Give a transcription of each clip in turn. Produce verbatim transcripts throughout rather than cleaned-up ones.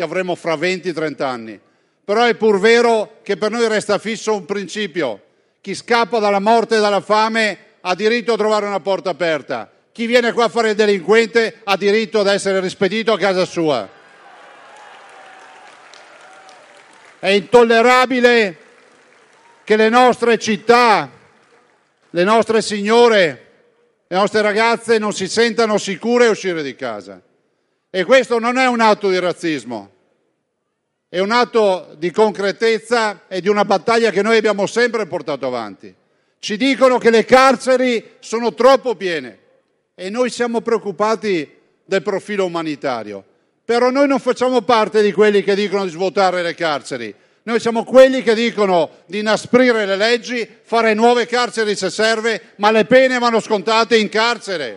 che avremo fra venti trenta anni. Però è pur vero che per noi resta fisso un principio: chi scappa dalla morte e dalla fame ha diritto a trovare una porta aperta, chi viene qua a fare il delinquente ha diritto ad essere rispedito a casa sua. È intollerabile che le nostre città, le nostre signore, le nostre ragazze non si sentano sicure a uscire di casa. E questo non è un atto di razzismo, è un atto di concretezza e di una battaglia che noi abbiamo sempre portato avanti. Ci dicono che le carceri sono troppo piene e noi siamo preoccupati del profilo umanitario. Però noi non facciamo parte di quelli che dicono di svuotare le carceri. Noi siamo quelli che dicono di inasprire le leggi, fare nuove carceri se serve, ma le pene vanno scontate in carcere.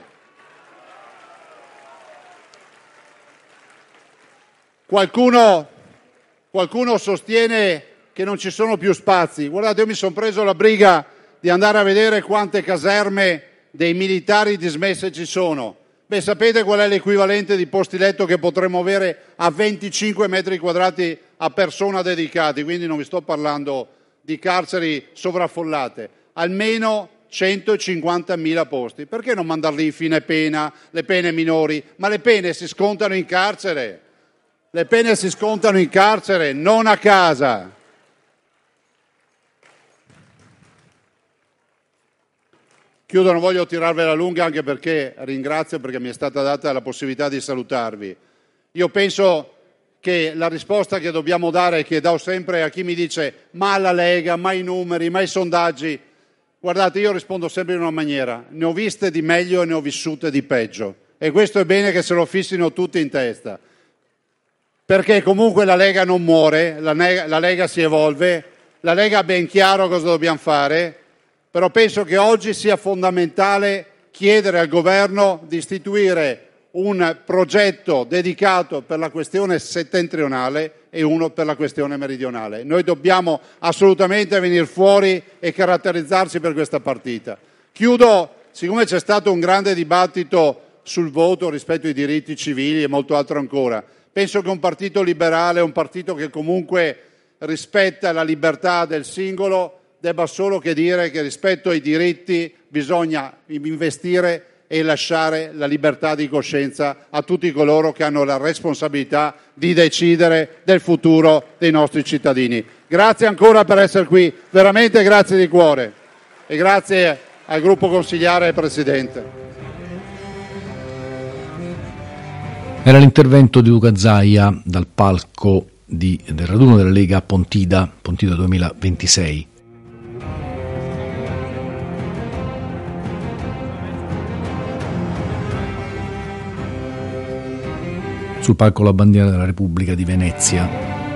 Qualcuno, qualcuno sostiene che non ci sono più spazi. Guardate, io mi sono preso la briga di andare a vedere quante caserme dei militari dismesse ci sono. Beh, sapete qual è l'equivalente di posti letto che potremmo avere a venticinque metri quadrati a persona dedicati? Quindi non vi sto parlando di carceri sovraffollate, almeno centocinquantamila posti. Perché non mandarli in fine pena, le pene minori? Ma le pene si scontano in carcere, le pene si scontano in carcere, non a casa. Chiudo, non voglio tirarvela lunga, anche perché ringrazio perché mi è stata data la possibilità di salutarvi. Io penso che la risposta che dobbiamo dare, che do sempre a chi mi dice ma la Lega, ma i numeri, ma i sondaggi, guardate, io rispondo sempre in una maniera: ne ho viste di meglio e ne ho vissute di peggio, e questo è bene che se lo fissino tutti in testa, perché comunque la Lega non muore, la, ne- la Lega si evolve, la Lega ha ben chiaro cosa dobbiamo fare. Però penso che oggi sia fondamentale chiedere al governo di istituire un progetto dedicato per la questione settentrionale e uno per la questione meridionale. Noi dobbiamo assolutamente venire fuori e caratterizzarci per questa partita. Chiudo, siccome c'è stato un grande dibattito sul voto rispetto ai diritti civili e molto altro ancora, penso che un partito liberale, un partito che comunque rispetta la libertà del singolo, debba solo che dire che rispetto ai diritti bisogna investire e lasciare la libertà di coscienza a tutti coloro che hanno la responsabilità di decidere del futuro dei nostri cittadini. Grazie ancora per essere qui, veramente grazie di cuore, e grazie al gruppo consigliare e presidente. Era l'intervento di Luca Zaia dal palco di, del raduno della Lega a Pontida, Pontida duemilaventisei. Sul palco la bandiera della Repubblica di Venezia.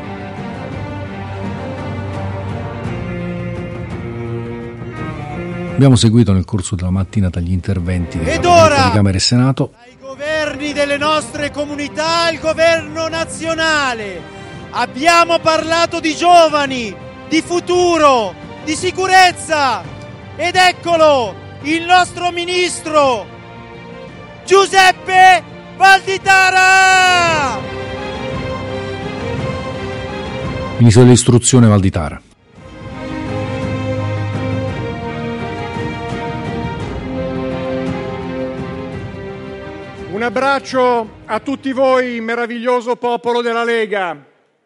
Abbiamo seguito nel corso della mattinata gli interventi di Camera e Senato. Ai governi delle nostre comunità, il governo nazionale. Abbiamo parlato di giovani, di futuro, di sicurezza. Ed eccolo, il nostro ministro Giuseppe Valditara! Ministro dell'istruzione Valditara. Un abbraccio a tutti voi, meraviglioso popolo della Lega.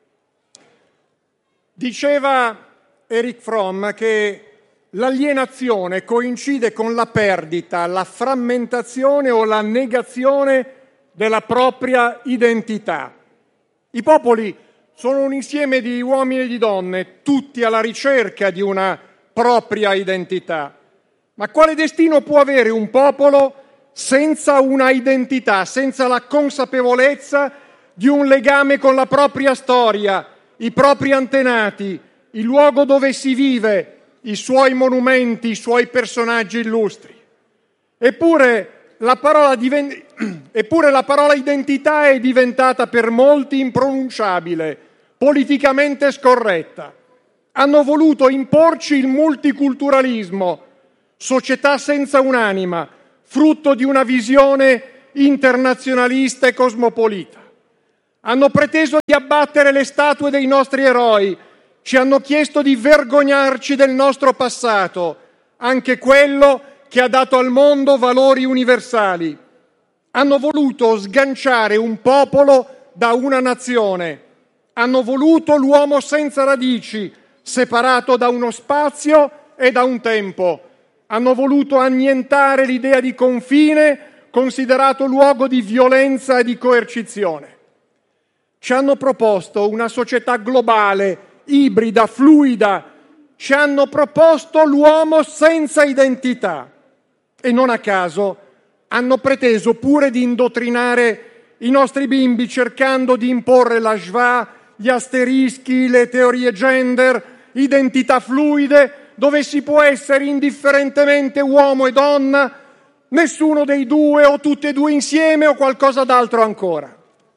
Diceva Erich Fromm che l'alienazione coincide con la perdita, la frammentazione o la negazione della propria identità. I popoli sono un insieme di uomini e di donne, tutti alla ricerca di una propria identità. Ma quale destino può avere un popolo senza una identità, senza la consapevolezza di un legame con la propria storia, i propri antenati, il luogo dove si vive, i suoi monumenti, i suoi personaggi illustri? Eppure la parola, diven... Eppure la parola identità è diventata per molti impronunciabile, politicamente scorretta. Hanno voluto imporci il multiculturalismo, società senza un'anima, frutto di una visione internazionalista e cosmopolita. hanno preteso di abbattere le statue dei nostri eroi, ci hanno chiesto di vergognarci del nostro passato, anche quello che ha dato al mondo valori universali. Hanno voluto sganciare un popolo da una nazione, hanno voluto l'uomo senza radici, separato da uno spazio e da un tempo, hanno voluto annientare l'idea di confine, considerato luogo di violenza e di coercizione. Ci hanno proposto una società globale, ibrida, fluida, ci hanno proposto l'uomo senza identità e non a caso hanno preteso pure di indottrinare i nostri bimbi cercando di imporre la schwa, gli asterischi, le teorie gender, identità fluide, dove si può essere indifferentemente uomo e donna, nessuno dei due o tutti e due insieme o qualcosa d'altro ancora.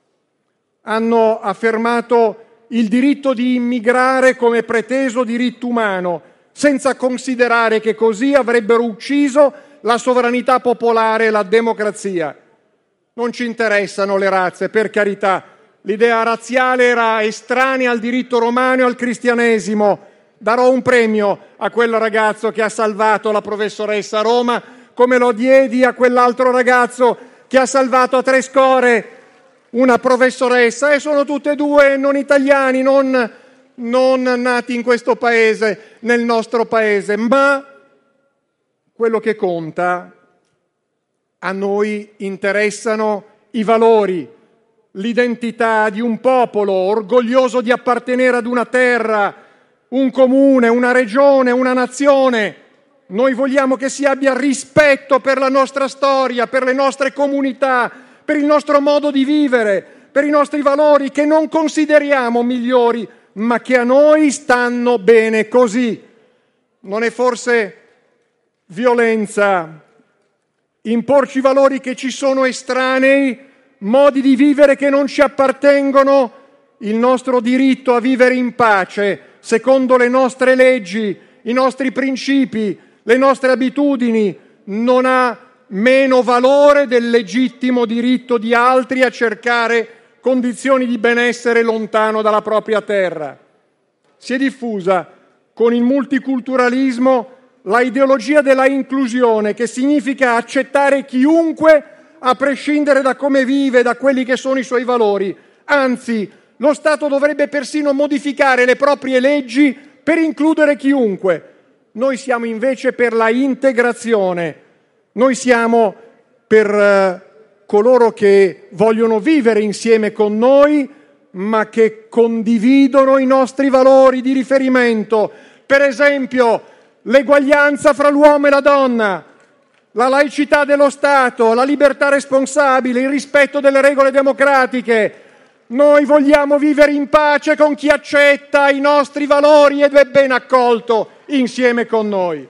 Hanno affermato il diritto di immigrare come preteso diritto umano, senza considerare che così avrebbero ucciso la sovranità popolare e la democrazia. Non ci interessano le razze, per carità. L'idea razziale era estranea al diritto romano e al cristianesimo. Darò un premio a quel ragazzo che ha salvato la professoressa a Roma, come lo diedi a quell'altro ragazzo che ha salvato a Trescore una professoressa, e sono tutte e due non italiani, non, non nati in questo paese, nel nostro paese, ma quello che conta, a noi interessano i valori, l'identità di un popolo orgoglioso di appartenere ad una terra, un comune, una regione, una nazione. Noi vogliamo che si abbia rispetto per la nostra storia, per le nostre comunità, per il nostro modo di vivere, per i nostri valori che non consideriamo migliori, ma che a noi stanno bene così. Non è forse violenza imporci valori che ci sono estranei, modi di vivere che non ci appartengono, il nostro diritto a vivere in pace, secondo le nostre leggi, i nostri principi, le nostre abitudini, non ha meno valore del legittimo diritto di altri a cercare condizioni di benessere lontano dalla propria terra. Si è diffusa con il multiculturalismo la ideologia della inclusione, che significa accettare chiunque a prescindere da come vive, da quelli che sono i suoi valori. Anzi, lo Stato dovrebbe persino modificare le proprie leggi per includere chiunque. Noi siamo invece per la integrazione. Noi siamo per eh, coloro che vogliono vivere insieme con noi, ma che condividono i nostri valori di riferimento. Per esempio, l'eguaglianza fra l'uomo e la donna, la laicità dello Stato, la libertà responsabile, il rispetto delle regole democratiche. Noi vogliamo vivere in pace con chi accetta i nostri valori ed è ben accolto insieme con noi.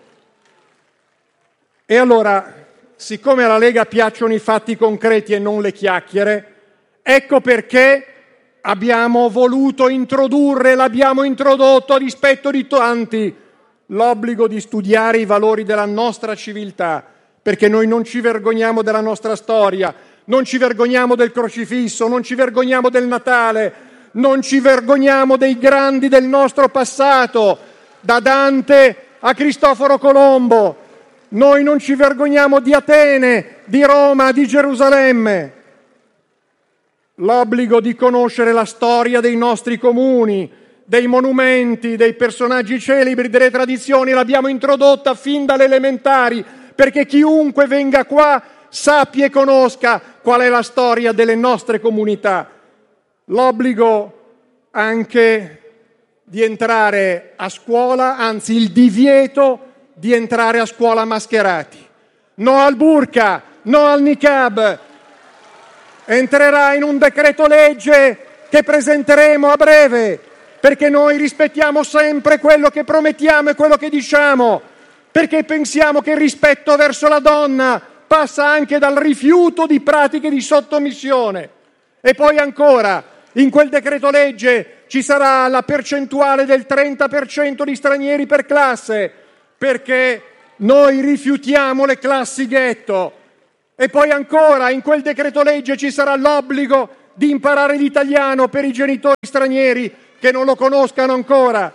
E allora, siccome alla Lega piacciono i fatti concreti e non le chiacchiere, ecco perché abbiamo voluto introdurre, l'abbiamo introdotto a dispetto di tanti, l'obbligo di studiare i valori della nostra civiltà, perché noi non ci vergogniamo della nostra storia, non ci vergogniamo del crocifisso, non ci vergogniamo del Natale, non ci vergogniamo dei grandi del nostro passato, da Dante a Cristoforo Colombo. Noi non ci vergogniamo di Atene, di Roma, di Gerusalemme. L'obbligo di conoscere la storia dei nostri comuni, dei monumenti, dei personaggi celebri, delle tradizioni, l'abbiamo introdotta fin dalle elementari, perché chiunque venga qua sappia e conosca qual è la storia delle nostre comunità. L'obbligo anche di entrare a scuola, anzi il divieto di entrare a scuola mascherati. No al burqa, no al niqab. Entrerà in un decreto legge che presenteremo a breve, perché noi rispettiamo sempre quello che promettiamo e quello che diciamo, perché pensiamo che il rispetto verso la donna passa anche dal rifiuto di pratiche di sottomissione. E poi ancora, in quel decreto legge ci sarà la percentuale del trenta per cento di stranieri per classe, perché noi rifiutiamo le classi ghetto. E poi ancora, in quel decreto legge ci sarà l'obbligo di imparare l'italiano per i genitori stranieri che non lo conoscano ancora.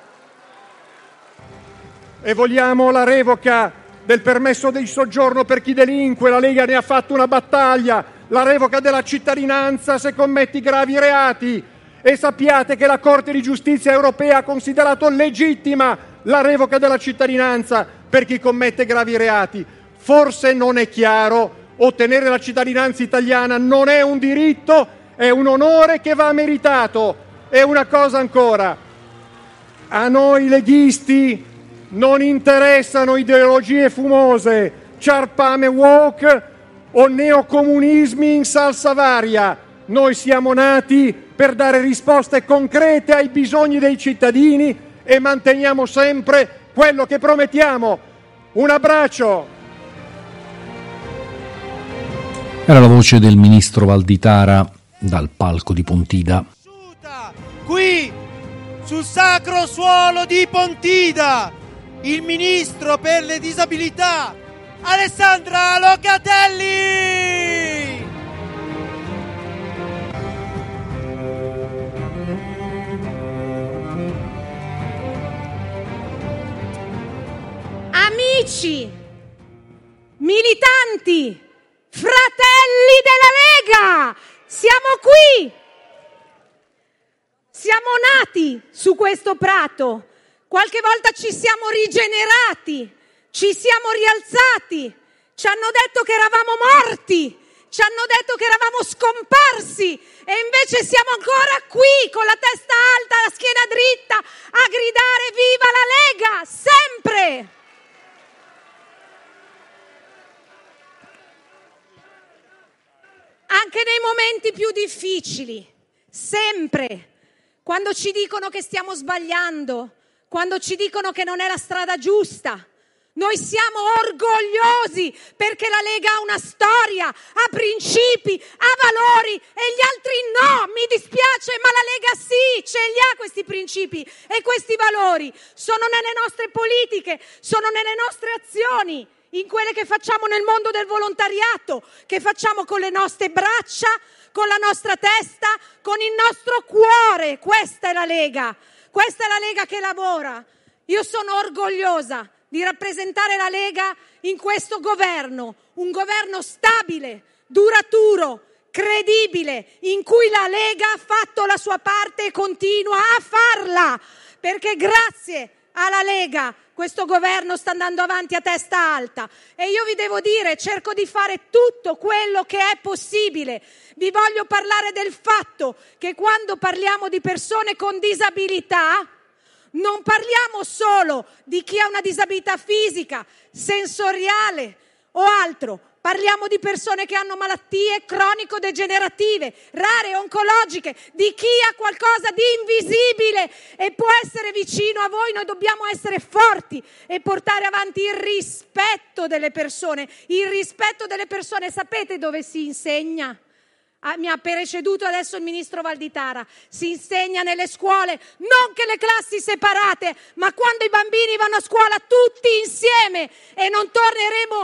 E vogliamo la revoca del permesso di soggiorno per chi delinque, la Lega ne ha fatto una battaglia, la revoca della cittadinanza se commetti gravi reati, e sappiate che la Corte di Giustizia europea ha considerato legittima la revoca della cittadinanza per chi commette gravi reati. Forse non è chiaro, ottenere la cittadinanza italiana non è un diritto, è un onore che va meritato. E una cosa ancora, a noi leghisti non interessano ideologie fumose, ciarpame woke o neocomunismi in salsa varia. Noi siamo nati per dare risposte concrete ai bisogni dei cittadini e manteniamo sempre quello che promettiamo. Un abbraccio. Era la voce del ministro Valditara dal palco di Pontida. Qui, sul sacro suolo di Pontida, il ministro per le disabilità, Alessandra Locatelli! Amici, militanti, fratelli della Lega, siamo qui! Siamo nati su questo prato, qualche volta ci siamo rigenerati, ci siamo rialzati, ci hanno detto che eravamo morti, ci hanno detto che eravamo scomparsi e invece siamo ancora qui con la testa alta, la schiena dritta a gridare viva la Lega, sempre! Anche nei momenti più difficili, sempre. Quando ci dicono che stiamo sbagliando, quando ci dicono che non è la strada giusta, noi siamo orgogliosi perché la Lega ha una storia, ha principi, ha valori e gli altri no, mi dispiace, ma la Lega sì, ce li ha questi principi e questi valori, sono nelle nostre politiche, sono nelle nostre azioni, in quelle che facciamo nel mondo del volontariato, che facciamo con le nostre braccia, con la nostra testa, con il nostro cuore. Questa è la Lega, questa è la Lega che lavora. Io sono orgogliosa di rappresentare la Lega in questo governo, un governo stabile, duraturo, credibile, in cui la Lega ha fatto la sua parte e continua a farla, perché grazie alla Lega questo governo sta andando avanti a testa alta e io vi devo dire, cerco di fare tutto quello che è possibile. Vi voglio parlare del fatto che quando parliamo di persone con disabilità non parliamo solo di chi ha una disabilità fisica, sensoriale o altro. Parliamo di persone che hanno malattie cronico-degenerative, rare, oncologiche, di chi ha qualcosa di invisibile e può essere vicino a voi. Noi dobbiamo essere forti e portare avanti il rispetto delle persone. Il rispetto delle persone, sapete dove si insegna? Ah, mi ha preceduto adesso il ministro Valditara. Si insegna nelle scuole, non che le classi separate, ma quando i bambini vanno a scuola tutti insieme, e non torneremo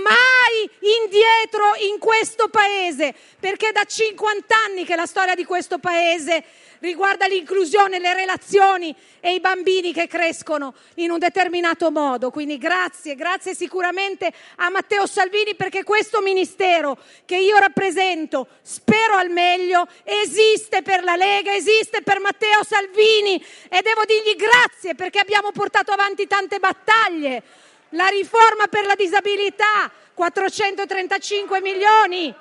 mai indietro in questo paese, perché da cinquanta anni che la storia di questo paese riguarda l'inclusione, le relazioni e i bambini che crescono in un determinato modo. Quindi grazie, grazie sicuramente a Matteo Salvini, perché questo ministero che io rappresento, spero al meglio, esiste per la Lega, esiste per Matteo Salvini e devo dirgli grazie perché abbiamo portato avanti tante battaglie. La riforma per la disabilità, quattrocentotrentacinque milioni,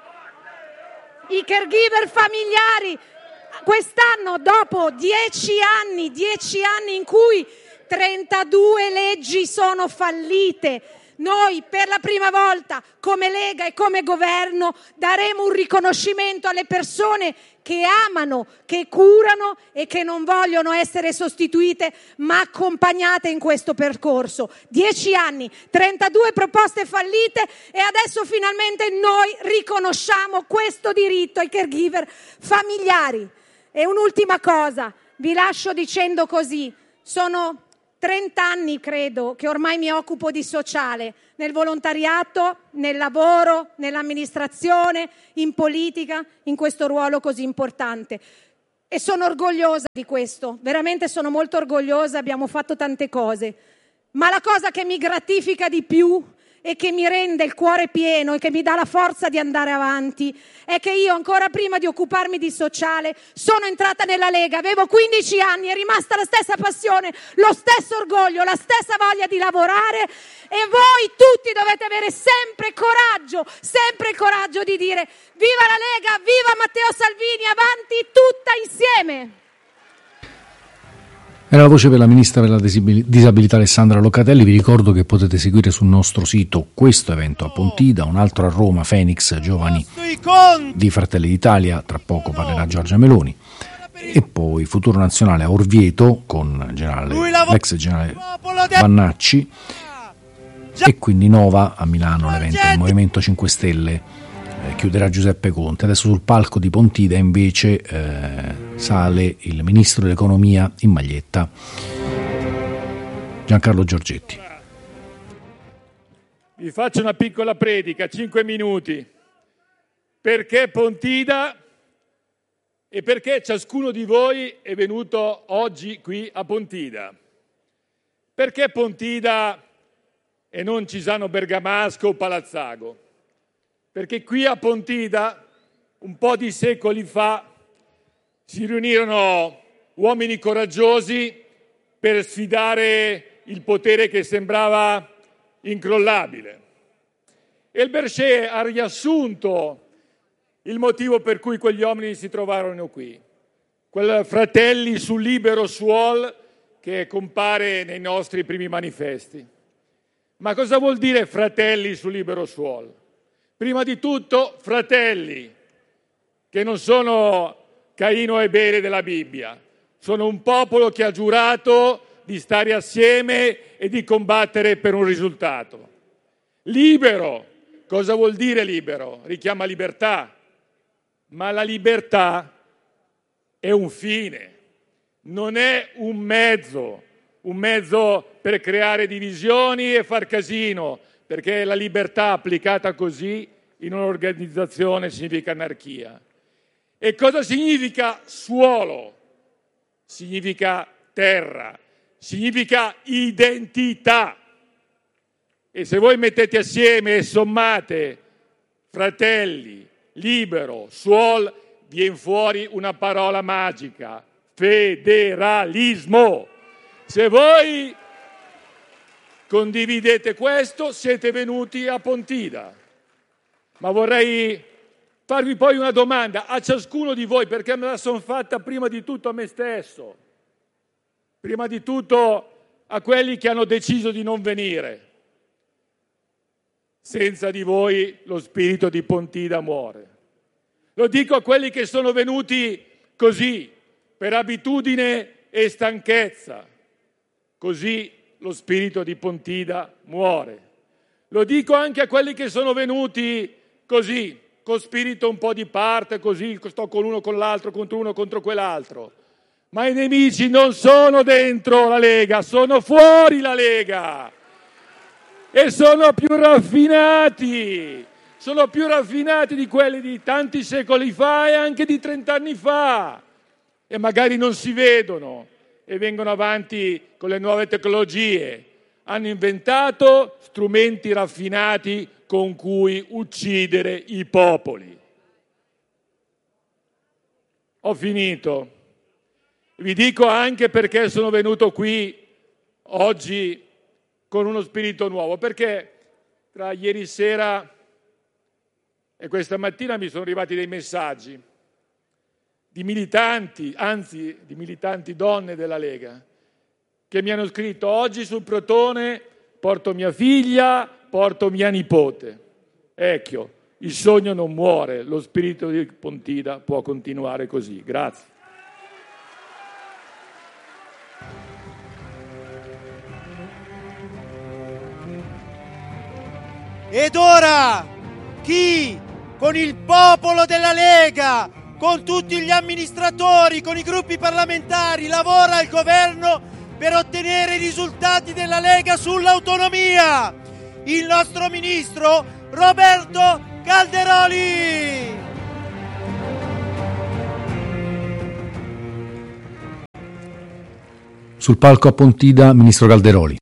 i caregiver familiari. Quest'anno, dopo dieci anni, dieci anni in cui trentadue leggi sono fallite, noi per la prima volta come Lega e come governo daremo un riconoscimento alle persone che amano, che curano e che non vogliono essere sostituite ma accompagnate in questo percorso. Dieci anni, trentadue proposte fallite e adesso finalmente noi riconosciamo questo diritto ai caregiver familiari. E un'ultima cosa, vi lascio dicendo così, sono trent'anni credo che ormai mi occupo di sociale, nel volontariato, nel lavoro, nell'amministrazione, in politica, in questo ruolo così importante. E sono orgogliosa di questo, veramente sono molto orgogliosa, abbiamo fatto tante cose. Ma la cosa che mi gratifica di più e che mi rende il cuore pieno e che mi dà la forza di andare avanti è che io, ancora prima di occuparmi di sociale, sono entrata nella Lega, avevo quindici anni, è rimasta la stessa passione, lo stesso orgoglio, la stessa voglia di lavorare, e voi tutti dovete avere sempre coraggio, sempre il coraggio di dire viva la Lega, viva Matteo Salvini, avanti tutta insieme! Era la voce per la ministra per la disabilità Alessandra Locatelli. Vi ricordo che potete seguire sul nostro sito questo evento a Pontida, un altro a Roma, Phoenix, giovani di Fratelli d'Italia, tra poco parlerà Giorgia Meloni, e poi Futuro Nazionale a Orvieto con generale, l'ex generale Vannacci, e quindi Nova a Milano, l'evento del Movimento cinque Stelle. Eh, chiuderà Giuseppe Conte. Adesso sul palco di Pontida invece eh, sale il ministro dell'economia in maglietta, Giancarlo Giorgetti. Vi faccio una piccola predica, cinque minuti. Perché Pontida e perché ciascuno di voi è venuto oggi qui a Pontida? Perché Pontida e non Cisano Bergamasco o Palazzago? Perché qui a Pontida, un po' di secoli fa, si riunirono uomini coraggiosi per sfidare il potere che sembrava incrollabile. E il Berger ha riassunto il motivo per cui quegli uomini si trovarono qui. Quel Fratelli sul libero suol che compare nei nostri primi manifesti. Ma cosa vuol dire Fratelli sul libero suol? Prima di tutto, fratelli, che non sono Caino e Abele della Bibbia, sono un popolo che ha giurato di stare assieme e di combattere per un risultato. Libero, cosa vuol dire libero? Richiama libertà, ma la libertà è un fine, non è un mezzo, un mezzo per creare divisioni e far casino, perché la libertà applicata così in un'organizzazione significa anarchia. E cosa significa suolo? Significa terra, significa identità. E se voi mettete assieme e sommate fratelli, libero, suol, viene fuori una parola magica: federalismo. Se voi condividete questo, siete venuti a Pontida. Ma vorrei farvi poi una domanda a ciascuno di voi, perché me la sono fatta prima di tutto a me stesso, prima di tutto a quelli che hanno deciso di non venire. Senza di voi lo spirito di Pontida muore. Lo dico a quelli che sono venuti così, per abitudine e stanchezza. Così lo spirito di Pontida muore. Lo dico anche a quelli che sono venuti così, con spirito un po' di parte, così sto con uno con l'altro, contro uno contro quell'altro. Ma i nemici non sono dentro la Lega, sono fuori la Lega. E sono più raffinati, sono più raffinati di quelli di tanti secoli fa e anche di trent'anni fa. E magari non si vedono e vengono avanti con le nuove tecnologie. Hanno inventato strumenti raffinati con cui uccidere i popoli. Ho finito. Vi dico anche perché sono venuto qui oggi con uno spirito nuovo, perché tra ieri sera e questa mattina mi sono arrivati dei messaggi di militanti, anzi di militanti donne della Lega, che mi hanno scritto: oggi sul Protone porto mia figlia, porto mia nipote. Ecco, il sogno non muore, lo spirito di Pontida può continuare così. Grazie. Ed ora chi con il popolo della Lega, con tutti gli amministratori, con i gruppi parlamentari lavora al governo per ottenere i risultati della Lega sull'autonomia. Il nostro ministro Roberto Calderoli. Sul palco a Pontida, ministro Calderoli.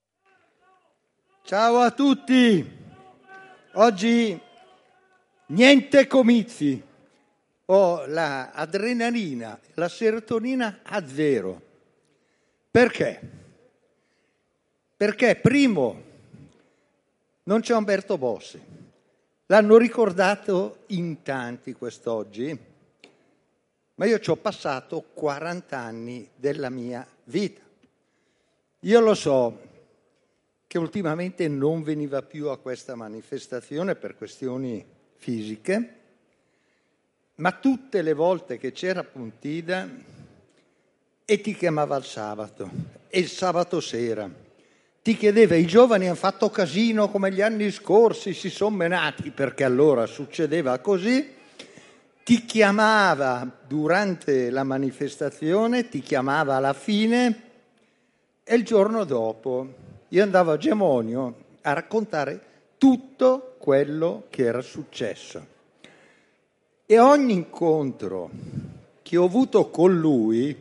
Ciao a tutti. Oggi niente comizi. Ho la adrenalina, la serotonina a zero. Perché? Perché primo non c'è Umberto Bossi. L'hanno ricordato in tanti quest'oggi, ma io ci ho passato quaranta anni della mia vita. Io lo so che ultimamente non veniva più a questa manifestazione per questioni fisiche, ma tutte le volte che c'era Pontida e ti chiamava il sabato, e il sabato sera ti chiedeva: i giovani hanno fatto casino come gli anni scorsi, si sono menati, perché allora succedeva così, ti chiamava durante la manifestazione, ti chiamava alla fine, e il giorno dopo io andavo a Gemonio a raccontare tutto quello che era successo. E ogni incontro che ho avuto con lui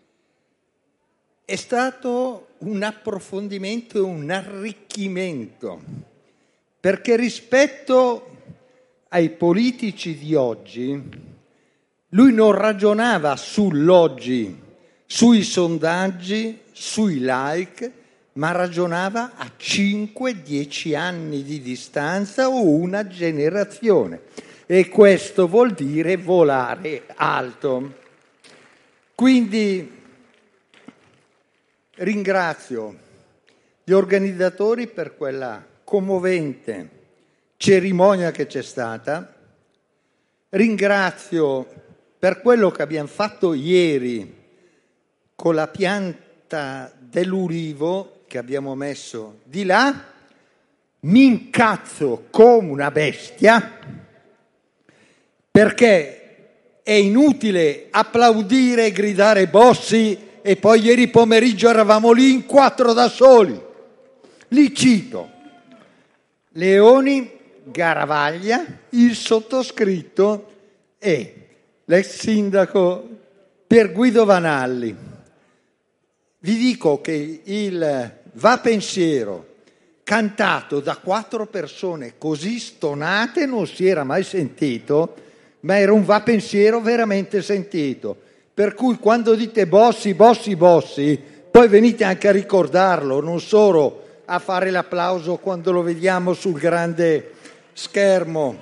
è stato un approfondimento e un arricchimento, perché rispetto ai politici di oggi, lui non ragionava sull'oggi, sui sondaggi, sui like, ma ragionava a cinque dieci anni di distanza o una generazione. E questo vuol dire volare alto. Quindi ringrazio gli organizzatori per quella commovente cerimonia che c'è stata, ringrazio per quello che abbiamo fatto ieri con la pianta dell'ulivo che abbiamo messo di là, mi incazzo come una bestia, perché è inutile applaudire e gridare Bossi e poi ieri pomeriggio eravamo lì in quattro da soli. Li cito: Leoni, Garavaglia, il sottoscritto e l'ex sindaco Pier Guido Vanalli. Vi dico che il Va Pensiero cantato da quattro persone così stonate non si era mai sentito, ma era un Va Pensiero veramente sentito. Per cui quando dite Bossi, Bossi, Bossi, poi venite anche a ricordarlo, non solo a fare l'applauso quando lo vediamo sul grande schermo.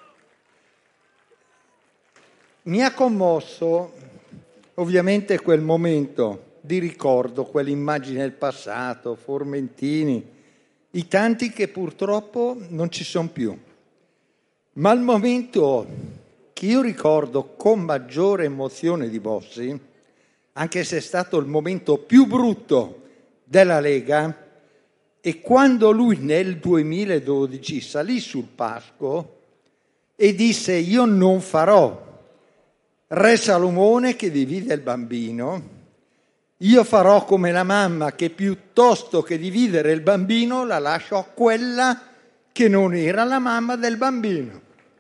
Mi ha commosso ovviamente quel momento di ricordo, quell'immagine del passato, Formentini, i tanti che purtroppo non ci sono più. Ma il momento che io ricordo con maggiore emozione di Bossi, anche se è stato il momento più brutto della Lega, è quando lui nel duemiladodici salì sul palco e disse: io non farò Re Salomone che divide il bambino, io farò come la mamma che piuttosto che dividere il bambino la lascio a quella che non era la mamma del bambino.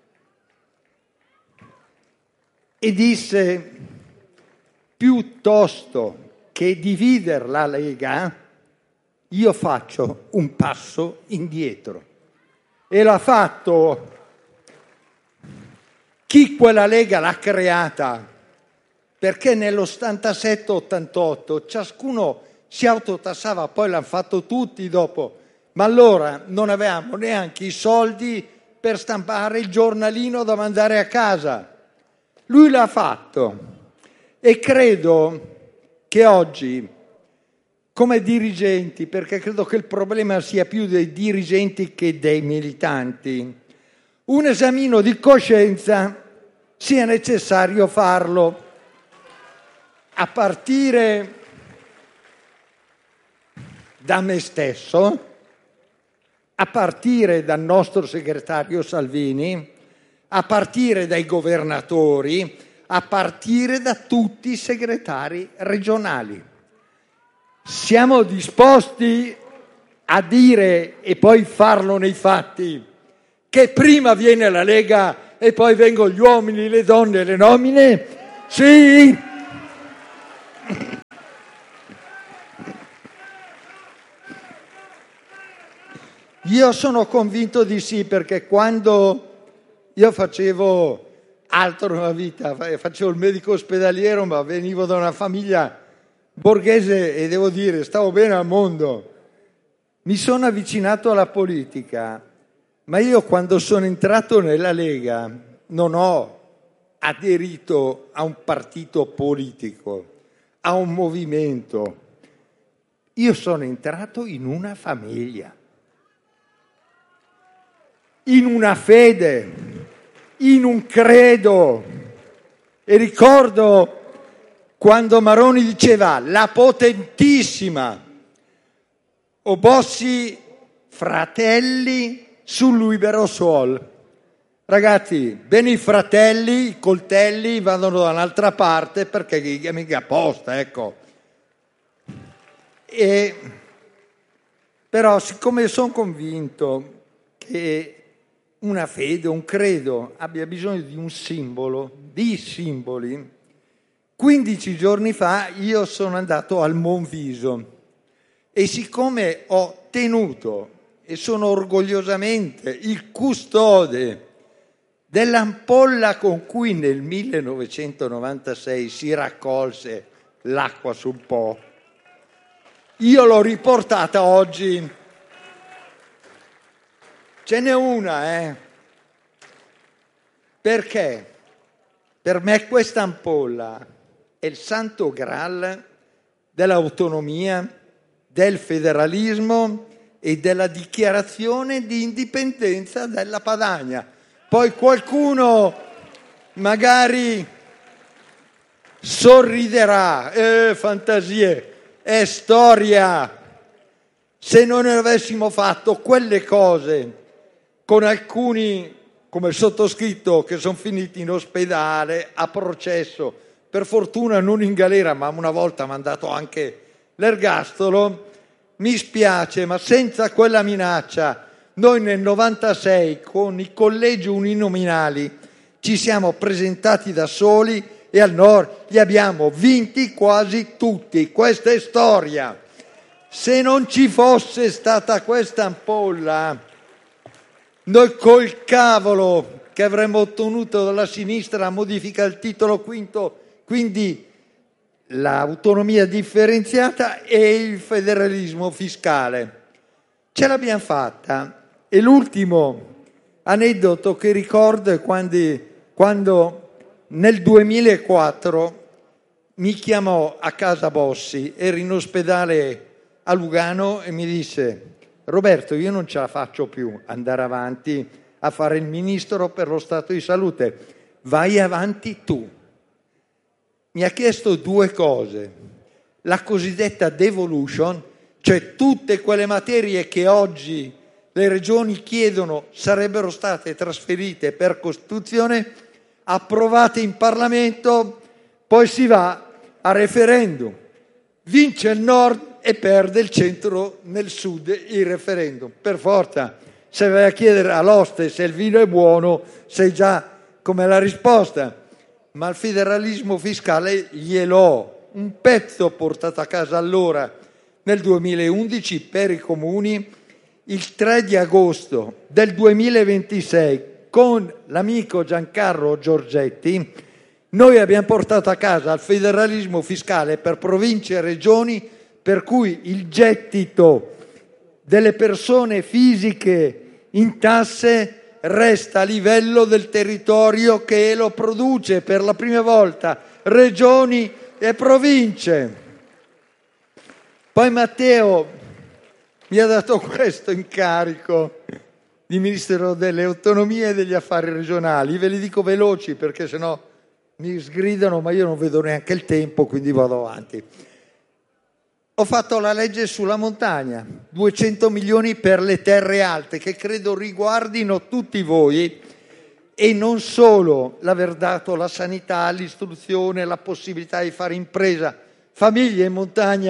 E disse: piuttosto che dividere la Lega, io faccio un passo indietro. E l'ha fatto chi quella Lega l'ha creata, perché nell'ottantasette ottantotto ciascuno si autotassava, poi l'hanno fatto tutti dopo, ma allora non avevamo neanche i soldi per stampare il giornalino da mandare a casa. Lui l'ha fatto e credo che oggi, come dirigenti, perché credo che il problema sia più dei dirigenti che dei militanti, un esamino di coscienza sia necessario farlo, a partire da me stesso, a partire dal nostro segretario Salvini, a partire dai governatori, a partire da tutti i segretari regionali. siamo disposti a dire e poi farlo nei fatti che prima viene la Lega e poi vengono gli uomini, le donne e le nomine? Sì! Io sono convinto di sì, perché quando io facevo altro nella vita, facevo il medico ospedaliero, ma venivo da una famiglia borghese e devo dire, stavo bene al mondo. Mi sono avvicinato alla politica, ma io quando sono entrato nella Lega non ho aderito a un partito politico, a un movimento. Io sono entrato in una famiglia, in una fede, in un credo. E ricordo quando Maroni diceva la potentissima o Bossi fratelli sul libero suol. Ragazzi, bene i fratelli, i coltelli vanno da un'altra parte perché mica apposta, ecco. E, però siccome sono convinto che una fede, un credo abbia bisogno di un simbolo, di simboli, quindici giorni fa io sono andato al Monviso e siccome ho tenuto e sono orgogliosamente il custode dell'ampolla con cui nel millenovecentonovantasei si raccolse l'acqua sul Po, io l'ho riportata oggi. Ce n'è una, eh? Perché per me questa ampolla è il santo graal dell'autonomia, del federalismo e della dichiarazione di indipendenza della Padania. Poi qualcuno magari sorriderà, eh, fantasie, è storia. Se non avessimo fatto quelle cose con alcuni, come il sottoscritto, che sono finiti in ospedale, a processo, per fortuna non in galera, ma una volta mandato anche l'ergastolo, mi spiace, ma senza quella minaccia noi nel novantasei con i collegi uninominali ci siamo presentati da soli e al nord li abbiamo vinti quasi tutti. Questa è storia. Se non ci fosse stata questa ampolla, noi col cavolo che avremmo ottenuto dalla sinistra modifica il titolo quinto, quindi l'autonomia differenziata e il federalismo fiscale. Ce l'abbiamo fatta. E l'ultimo aneddoto che ricordo è quando, quando nel duemilaquattro mi chiamò a casa Bossi, ero in ospedale a Lugano e mi disse: Roberto, io non ce la faccio più andare avanti a fare il ministro per lo stato di salute, vai avanti tu. Mi ha chiesto due cose: la cosiddetta devolution, cioè tutte quelle materie che oggi le regioni chiedono sarebbero state trasferite per Costituzione, approvate in Parlamento, poi si va a referendum, vince il nord e perde il centro nel sud il referendum. Per forza, se vai a chiedere all'oste se il vino è buono, sai già com'è la risposta. Ma il federalismo fiscale gliel'ho un pezzo portato a casa allora, nel duemilaundici, per i comuni. Il tre di agosto del duemilaventisei, con l'amico Giancarlo Giorgetti, noi abbiamo portato a casa il federalismo fiscale per province e regioni, per cui il gettito delle persone fisiche in tasse resta a livello del territorio che lo produce per la prima volta, regioni e province. Poi Matteo mi ha dato questo incarico di Ministero delle Autonomie e degli Affari Regionali. Ve li dico veloci perché sennò mi sgridano, ma io non vedo neanche il tempo, quindi vado avanti. Ho fatto la legge sulla montagna, duecento milioni per le terre alte, che credo riguardino tutti voi, e non solo l'aver dato la sanità, l'istruzione, la possibilità di fare impresa, famiglie in montagna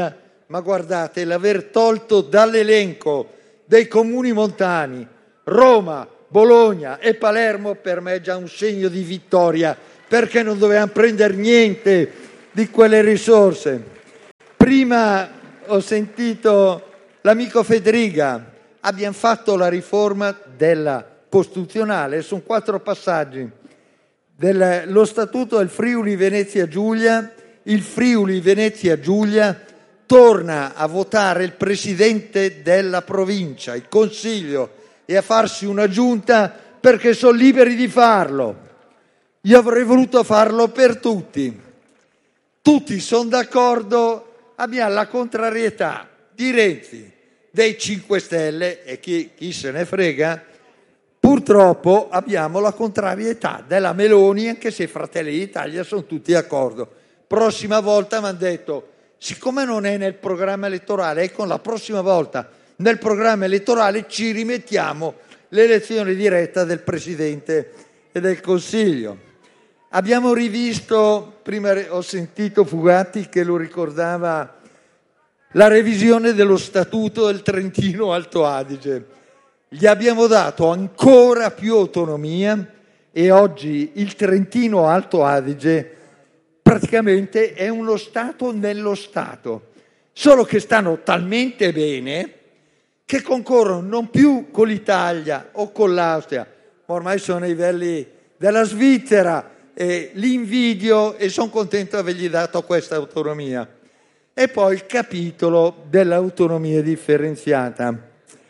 ma guardate, l'aver tolto dall'elenco dei comuni montani Roma, Bologna e Palermo per me è già un segno di vittoria, perché non dovevamo prendere niente di quelle risorse. Prima ho sentito l'amico Federica, abbiamo fatto la riforma della costituzionale, sono quattro passaggi. Del, lo statuto del Friuli Venezia Giulia, il Friuli Venezia Giulia torna a votare il presidente della provincia, il consiglio, e a farsi una giunta perché sono liberi di farlo. Io avrei voluto farlo per tutti. Tutti sono d'accordo, abbiamo la contrarietà di Renzi, dei cinque Stelle e chi, chi se ne frega. Purtroppo abbiamo la contrarietà della Meloni, anche se Fratelli d'Italia sono tutti d'accordo. Prossima volta mi hanno detto, siccome non è nel programma elettorale, ecco la prossima volta nel programma elettorale ci rimettiamo l'elezione diretta del Presidente e del Consiglio. Abbiamo rivisto, prima ho sentito Fugatti che lo ricordava, la revisione dello Statuto del Trentino Alto Adige. Gli abbiamo dato ancora più autonomia e oggi il Trentino Alto Adige praticamente è uno Stato nello Stato, solo che stanno talmente bene che concorrono non più con l'Italia o con l'Austria, ma ormai sono ai livelli della Svizzera e li invidio e sono contento di avergli dato questa autonomia. E poi il capitolo dell'autonomia differenziata.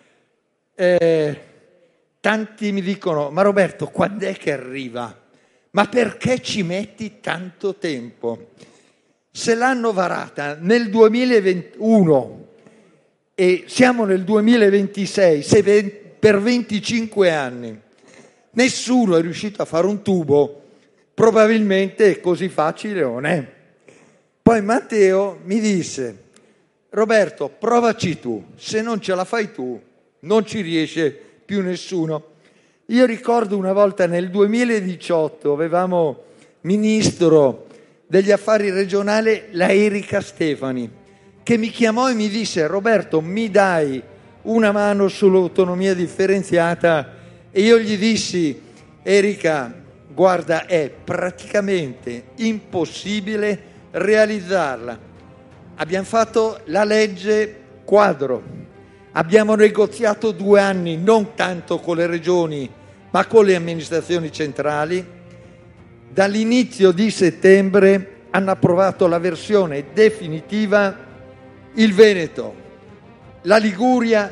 Eh, tanti mi dicono, ma Roberto, quando è che arriva? Ma perché ci metti tanto tempo? Se l'hanno varata nel duemilaventuno e siamo nel duemilaventisei, se per venticinque anni nessuno è riuscito a fare un tubo, probabilmente così facile non è. Poi Matteo mi disse, Roberto, provaci tu, se non ce la fai tu non ci riesce più nessuno. Io ricordo una volta nel duemiladiciotto avevamo ministro degli affari regionali la Erika Stefani, che mi chiamò e mi disse, Roberto, mi dai una mano sull'autonomia differenziata? E io gli dissi, Erika, guarda, è praticamente impossibile realizzarla. Abbiamo fatto la legge quadro, abbiamo negoziato due anni, non tanto con le regioni, ma con le amministrazioni centrali. Dall'inizio di settembre hanno approvato la versione definitiva il Veneto, la Liguria,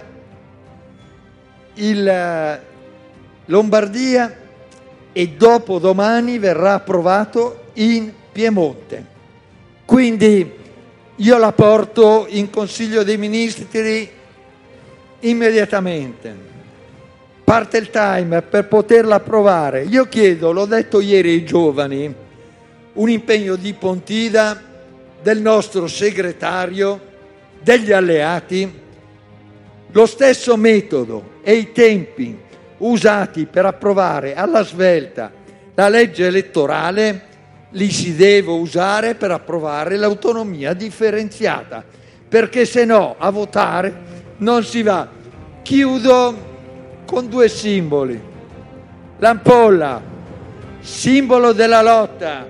il Lombardia e dopodomani verrà approvato in Piemonte. Quindi io la porto in Consiglio dei Ministri immediatamente. Parte il timer per poterla approvare. Io chiedo, l'ho detto ieri ai giovani, un impegno di Pontida, del nostro segretario, degli alleati, lo stesso metodo e i tempi usati per approvare alla svelta la legge elettorale li si deve usare per approvare l'autonomia differenziata, perché se no a votare non si va. Chiudo con due simboli. L'ampolla, simbolo della lotta,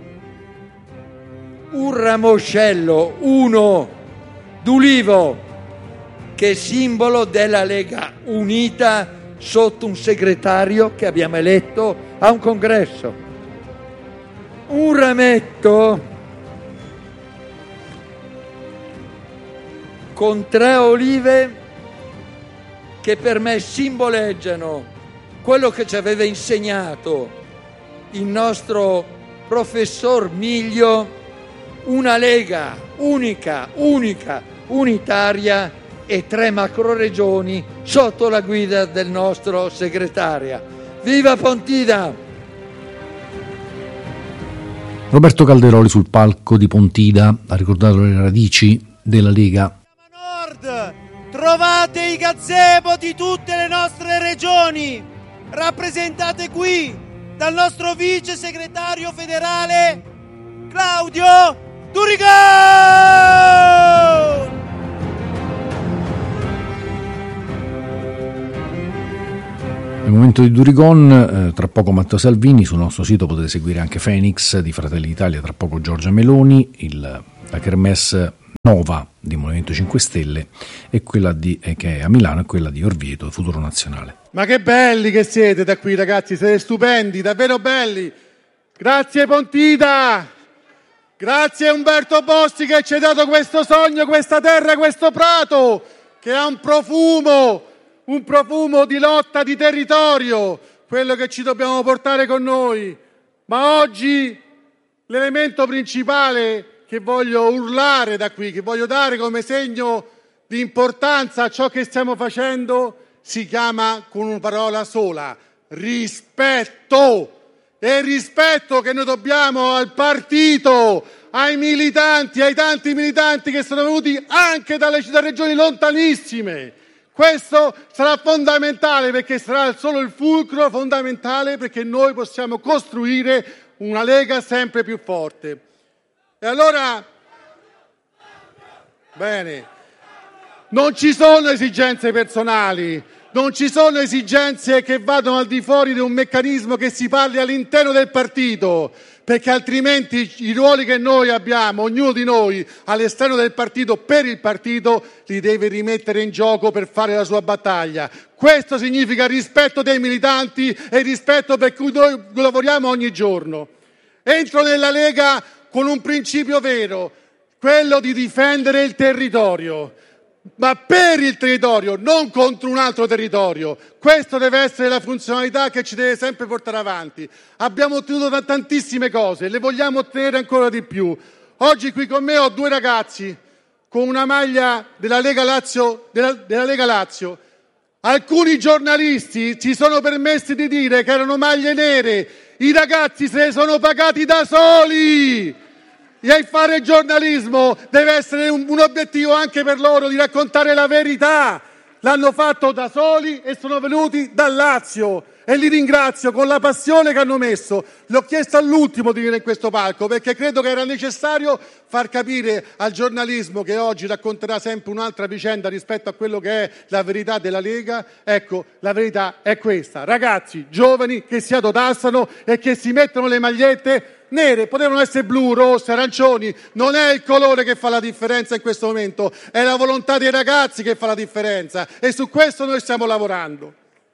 un ramoscello, uno d'ulivo, che è simbolo della Lega Unita sotto un segretario che abbiamo eletto a un congresso. Un rametto con tre olive che per me simboleggiano quello che ci aveva insegnato il nostro professor Miglio, una Lega unica, unica, unitaria e tre macroregioni sotto la guida del nostro segretario. Viva Pontida! Roberto Calderoli sul palco di Pontida ha ricordato le radici della Lega. Nord, trovate i gazebo di tutte le nostre regioni, rappresentate qui dal nostro vice segretario federale Claudio Durigon! momento di Durigon, eh, tra poco Matteo Salvini, sul nostro sito potete seguire anche Phoenix di Fratelli d'Italia, tra poco Giorgia Meloni, il, la Kermesse Nova di Movimento cinque Stelle e quella di, eh, che è a Milano, e quella di Orvieto, Futuro Nazionale. Ma che belli che siete da qui, ragazzi, siete stupendi, davvero belli. Grazie Pontida, grazie Umberto Bossi che ci ha dato questo sogno, questa terra, questo prato che ha un profumo, un profumo di lotta di territorio, quello che ci dobbiamo portare con noi. Ma oggi l'elemento principale che voglio urlare da qui, che voglio dare come segno di importanza a ciò che stiamo facendo, si chiama con una parola sola: rispetto. E il rispetto che noi dobbiamo al partito, ai militanti, ai tanti militanti che sono venuti anche dalle da regioni lontanissime. Questo sarà fondamentale, perché sarà solo il fulcro fondamentale perché noi possiamo costruire una Lega sempre più forte. E allora, bene, non ci sono esigenze personali, non ci sono esigenze che vadano al di fuori di un meccanismo che si parli all'interno del partito, perché altrimenti i ruoli che noi abbiamo, ognuno di noi all'esterno del partito, per il partito, li deve rimettere in gioco per fare la sua battaglia. Questo significa rispetto dei militanti e rispetto per cui noi lavoriamo ogni giorno. Entro nella Lega con un principio vero, quello di difendere il territorio, ma per il territorio, non contro un altro territorio. Questa deve essere la funzionalità che ci deve sempre portare avanti. Abbiamo ottenuto tantissime cose, le vogliamo ottenere ancora di più. Oggi qui con me ho due ragazzi con una maglia della Lega Lazio, della, della Lega Lazio. Alcuni giornalisti si sono permessi di dire che erano maglie nere. I ragazzi se ne sono pagati da soli. E fare giornalismo deve essere un, un obiettivo anche per loro, di raccontare la verità. L'hanno fatto da soli e sono venuti dal Lazio e li ringrazio con la passione che hanno messo. L'ho chiesto all'ultimo di venire in questo palco perché credo che era necessario far capire al giornalismo, che oggi racconterà sempre un'altra vicenda rispetto a quello che è la verità della Lega. Ecco, la verità è questa: ragazzi giovani che si autotassano e che si mettono le magliette nere, potevano essere blu, rosse, arancioni, non è il colore che fa la differenza in questo momento, è la volontà dei ragazzi che fa la differenza, e su questo noi stiamo lavorando.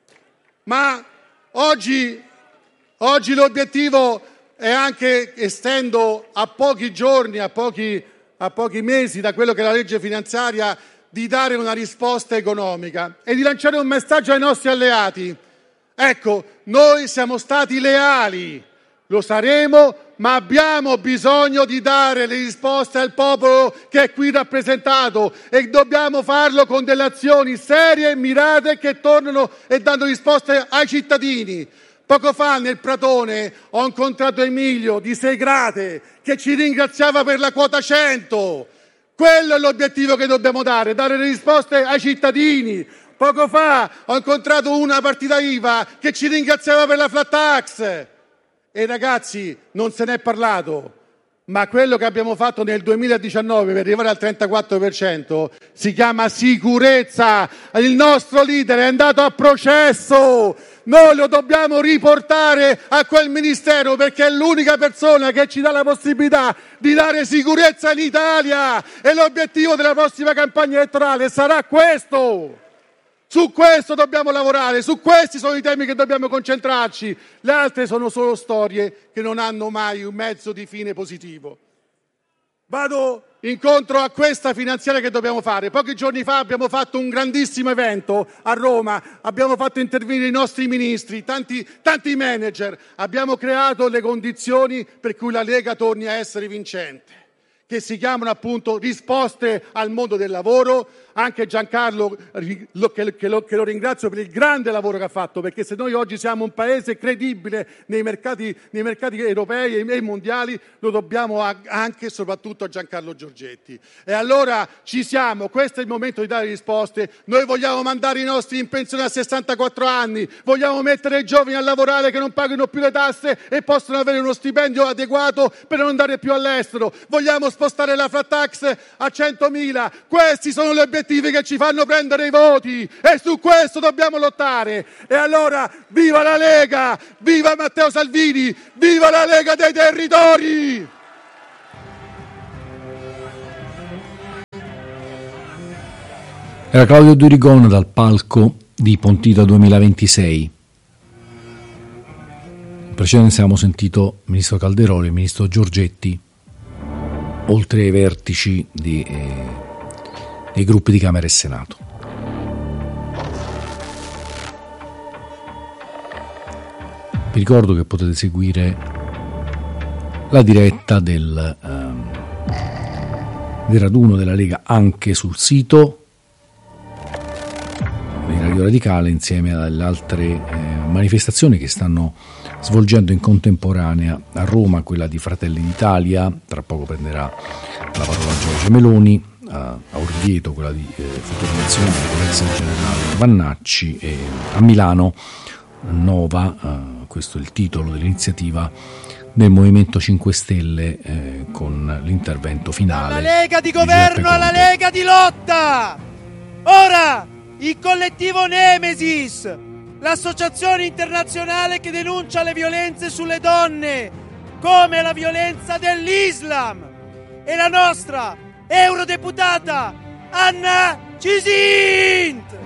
Ma oggi, oggi l'obiettivo è anche, essendo a pochi giorni, a pochi, a pochi mesi da quello che è la legge finanziaria, di dare una risposta economica e di lanciare un messaggio ai nostri alleati. Ecco, noi siamo stati leali, lo saremo, ma abbiamo bisogno di dare le risposte al popolo che è qui rappresentato, e dobbiamo farlo con delle azioni serie e mirate che tornano e danno risposte ai cittadini. Poco fa nel Pratone ho incontrato Emilio di Segrate che ci ringraziava per la quota cento. Quello è l'obiettivo che dobbiamo dare, dare le risposte ai cittadini. Poco fa ho incontrato una partita I V A che ci ringraziava per la flat tax. E ragazzi, non se n'è parlato, ma quello che abbiamo fatto nel duemiladiciannove per arrivare al trentaquattro per cento si chiama sicurezza. Il nostro leader è andato a processo, noi lo dobbiamo riportare a quel ministero perché è l'unica persona che ci dà la possibilità di dare sicurezza in Italia, e l'obiettivo della prossima campagna elettorale sarà questo. Su questo dobbiamo lavorare, su questi sono i temi che dobbiamo concentrarci. Le altre sono solo storie che non hanno mai un mezzo di fine positivo. Vado incontro a questa finanziaria che dobbiamo fare. Pochi giorni fa abbiamo fatto un grandissimo evento a Roma, abbiamo fatto intervenire i nostri ministri, tanti, tanti manager, abbiamo creato le condizioni per cui la Lega torni a essere vincente, che si chiamano appunto risposte al mondo del lavoro. Anche Giancarlo, che lo, che lo ringrazio per il grande lavoro che ha fatto, perché se noi oggi siamo un paese credibile nei mercati, nei mercati europei e mondiali, lo dobbiamo anche e soprattutto a Giancarlo Giorgetti. E allora ci siamo, questo è il momento di dare risposte. Noi vogliamo mandare i nostri in pensione a sessantaquattro anni, vogliamo mettere i giovani a lavorare che non pagano più le tasse e possono avere uno stipendio adeguato per non andare più all'estero, vogliamo spostare la flat tax a centomila. Questi sono gli obiettivi che ci fanno prendere i voti e su questo dobbiamo lottare. E allora viva la Lega, viva Matteo Salvini, viva la Lega dei territori! Era Claudio Durigon dal palco di Pontida duemilaventisei. In precedenza abbiamo sentito il ministro Calderoli e il ministro Giorgetti, oltre ai vertici di, eh, dei gruppi di Camera e Senato. Vi ricordo che potete seguire la diretta del, ehm, del raduno della Lega anche sul sito di Radio Radicale, insieme alle altre eh, manifestazioni che stanno svolgendo in contemporanea a Roma, quella di Fratelli d'Italia, tra poco prenderà la parola Giorgia Meloni, a, a Orvieto quella di eh, Futuro Nazionale con l'ex generale Vannacci, e a Milano Nova, eh, questo è il titolo dell'iniziativa del Movimento cinque Stelle, eh, con l'intervento finale. Dalla Lega di governo alla Lega di lotta! Ora il collettivo Nemesis, l'associazione internazionale che denuncia le violenze sulle donne come la violenza dell'Islam, e la nostra eurodeputata Anna Cisint.